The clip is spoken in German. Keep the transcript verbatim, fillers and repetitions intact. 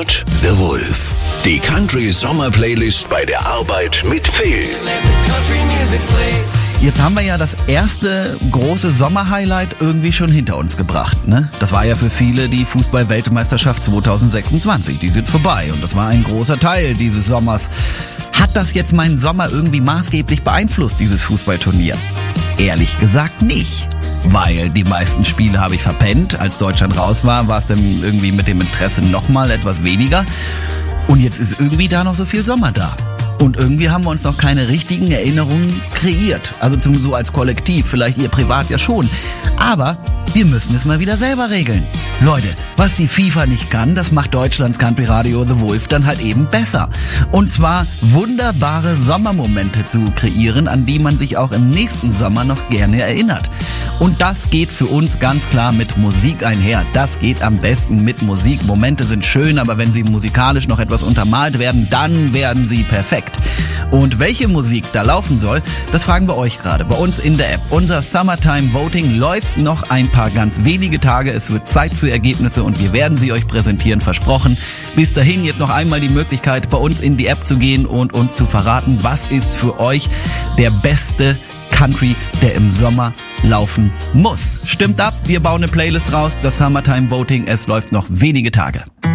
hört The Wolf, die Country-Sommer-Playlist bei der Arbeit mit Phil. Jetzt haben wir ja das erste große Sommerhighlight irgendwie schon hinter uns gebracht, ne? Das war ja für viele die Fußball-Weltmeisterschaft zwanzig sechsundzwanzig. Die ist jetzt vorbei und das war ein großer Teil dieses Sommers. Hat das jetzt meinen Sommer irgendwie maßgeblich beeinflusst, dieses Fußballturnier? Ehrlich gesagt nicht. Weil die meisten Spiele habe ich verpennt. Als Deutschland raus war, war es dann irgendwie mit dem Interesse nochmal etwas weniger. Und jetzt ist irgendwie da noch so viel Sommer da. Und irgendwie haben wir uns noch keine richtigen Erinnerungen kreiert. Also zumindest so als Kollektiv, vielleicht ihr privat ja schon. Aber wir müssen es mal wieder selber regeln. Leute, was die FIFA nicht kann, das macht Deutschlands Country Radio The Wolf dann halt eben besser. Und zwar wunderbare Sommermomente zu kreieren, an die man sich auch im nächsten Sommer noch gerne erinnert. Und das geht für uns ganz klar mit Musik einher. Das geht am besten mit Musik. Momente sind schön, aber wenn sie musikalisch noch etwas untermalt werden, dann werden sie perfekt. Und welche Musik da laufen soll, das fragen wir euch gerade bei uns in der App. Unser Summertime Voting läuft noch ein paar ganz wenige Tage. Es wird Zeit für Ergebnisse und wir werden sie euch präsentieren, versprochen. Bis dahin jetzt noch einmal die Möglichkeit, bei uns in die App zu gehen und uns zu verraten, was ist für euch der beste Country, der im Sommer laufen muss. Stimmt ab, wir bauen eine Playlist raus. Das Summertime Voting, es läuft noch wenige Tage.